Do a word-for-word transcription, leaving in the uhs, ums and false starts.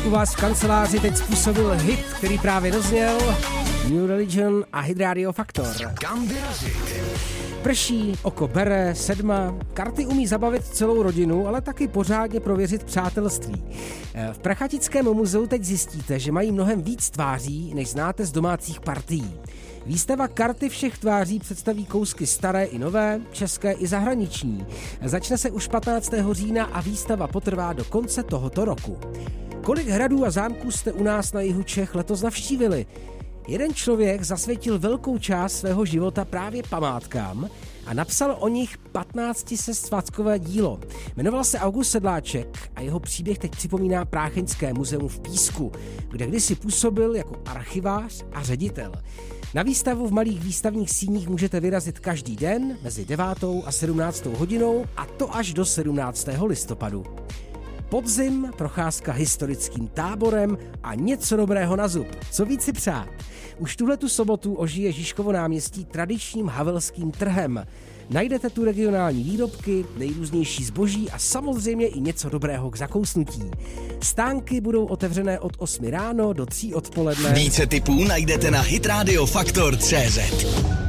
U vás v kanceláři teď způsobil hit, který právě dozněl. New Religion a Hit Radio Faktor. Kam vyrazit? Prší, oko bere, sedma. Karty umí zabavit celou rodinu, ale taky pořádně prověřit přátelství. V Prachatickém muzeu teď zjistíte, že mají mnohem víc tváří, než znáte z domácích partií. Výstava Karty všech tváří představí kousky staré i nové, české i zahraniční. Začne se už patnáctého října a výstava potrvá do konce tohoto roku. Kolik hradů a zámků jste u nás na jihu Čech letos navštívili? Jeden člověk zasvětil velkou část svého života právě památkám a napsal o nich patnáctistovkové dílo. Jmenoval se August Sedláček a jeho příběh teď připomíná Prácheňské muzeum v Písku, kde kdysi působil jako archivář a ředitel. Na výstavu v malých výstavních síních můžete vyrazit každý den mezi devátou a sedmnáctou hodinou, a to až do sedmnáctého listopadu. Podzim, procházka historickým táborem a něco dobrého na zub. Co víc si přát? Už tuhletu sobotu ožije Žižkovo náměstí tradičním havelským trhem. Najdete tu regionální výrobky, nejrůznější zboží a samozřejmě i něco dobrého k zakousnutí. Stánky budou otevřené od osmi ráno do tří odpoledne. Více tipů najdete na hitradio faktor tečka cé zet.